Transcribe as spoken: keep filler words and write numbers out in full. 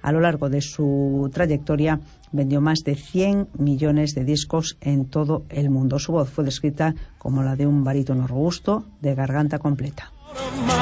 A lo largo de su trayectoria vendió más de cien millones de discos en todo el mundo. Su voz fue descrita como la de un barítono robusto de garganta completa.